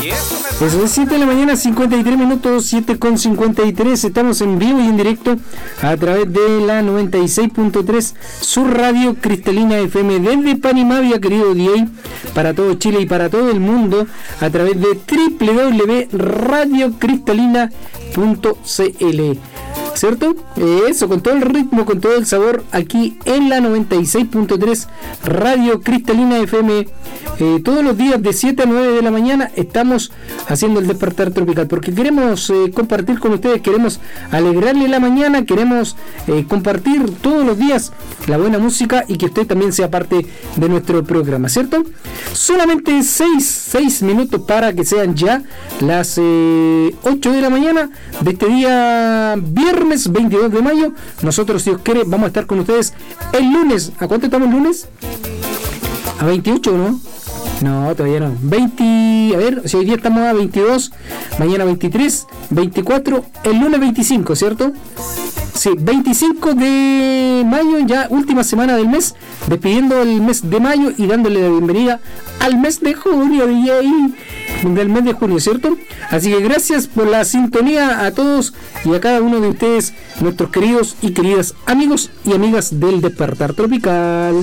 Eso es 7 de la mañana, 53 minutos, 7:53. Estamos en vivo y en directo a través de la 96.3 Sur Radio Cristalina FM desde Panimavia, querido DJ, para todo Chile y para todo el mundo a través de www.radiocristalina.cl. ¿Cierto? Eso, con todo el ritmo, con todo el sabor, aquí en la 96.3 Radio Cristalina FM. Todos los días de 7 a 9 de la mañana estamos haciendo el despertar tropical, porque queremos compartir con ustedes, queremos alegrarle la mañana, queremos compartir todos los días la buena música y que usted también sea parte de nuestro programa, ¿cierto? Solamente 6 minutos para que sean ya las 8 de la mañana de este día viernes 22 de mayo. Nosotros, si Dios quiere, vamos a estar con ustedes el lunes. ¿A cuánto estamos el lunes? A 28, ¿no? No, todavía no. 20, a ver, si hoy día estamos a 22, mañana 23, 24, el lunes 25, ¿cierto? Sí, 25 de mayo, ya última semana del mes, despidiendo el mes de mayo y dándole la bienvenida al mes de junio, DJ, del mes de junio, ¿cierto? Así que gracias por la sintonía a todos y a cada uno de ustedes, nuestros queridos y queridas amigos y amigas del Despertar Tropical.